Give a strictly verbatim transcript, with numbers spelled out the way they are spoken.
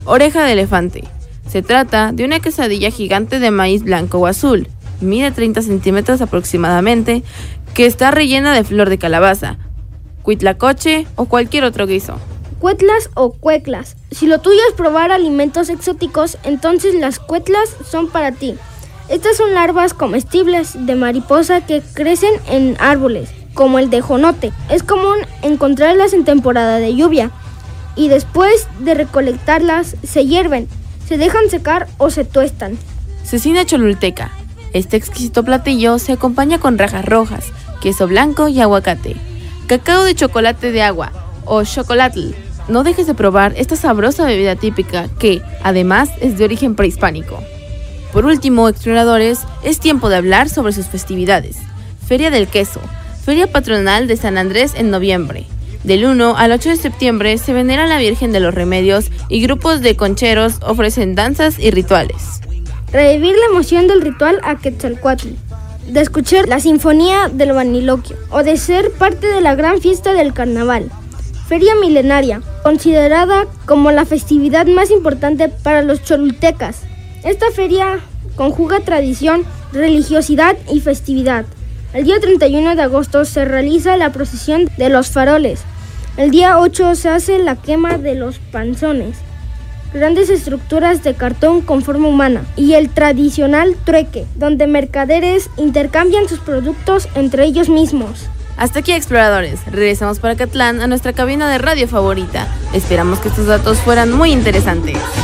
Oreja de elefante. Se trata de una quesadilla gigante de maíz blanco o azul, mide treinta centímetros aproximadamente, que está rellena de flor de calabaza, huitlacoche o cualquier otro guiso. Cuetlas o cueclas. Si lo tuyo es probar alimentos exóticos, entonces las cuetlas son para ti. Estas son larvas comestibles de mariposa que crecen en árboles, como el de jonote. Es común encontrarlas en temporada de lluvia y después de recolectarlas se hierven, se dejan secar o se tuestan. Cecina cholulteca. Este exquisito platillo se acompaña con rajas rojas, queso blanco y aguacate. Cacao de chocolate de agua o chocolatl. No dejes de probar esta sabrosa bebida típica que, además, es de origen prehispánico. Por último, exploradores, es tiempo de hablar sobre sus festividades. Feria del Queso, feria patronal de San Andrés en noviembre. Del uno al ocho de septiembre se venera a la Virgen de los Remedios y grupos de concheros ofrecen danzas y rituales. Revivir la emoción del ritual a Quetzalcóatl, de escuchar la sinfonía del vaniloquio o de ser parte de la gran fiesta del carnaval. Feria milenaria, considerada como la festividad más importante para los cholultecas. Esta feria conjuga tradición, religiosidad y festividad. El día treinta y uno de agosto se realiza la procesión de los faroles. El día ocho se hace la quema de los panzones, grandes estructuras de cartón con forma humana, y el tradicional trueque, donde mercaderes intercambian sus productos entre ellos mismos. Hasta aquí, exploradores. Regresamos para Acatlán a nuestra cabina de radio favorita. Esperamos que estos datos fueran muy interesantes.